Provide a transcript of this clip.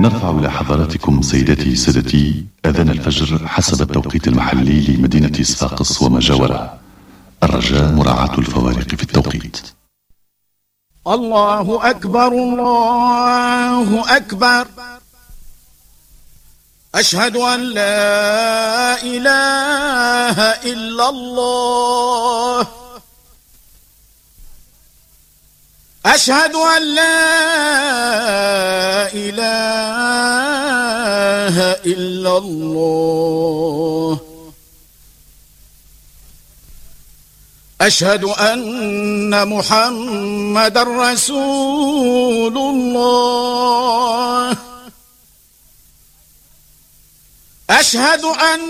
نرفع إلى حضراتكم سيداتي سادتي أذان الفجر حسب التوقيت المحلي لمدينة صفاقس وما جاورها. الرجاء مراعاة الفوارق في التوقيت. الله أكبر الله أكبر، أشهد أن لا إله إلا الله، أشهد أن لا إله إلا الله، أشهد أن محمدًا رسول الله، أشهد أن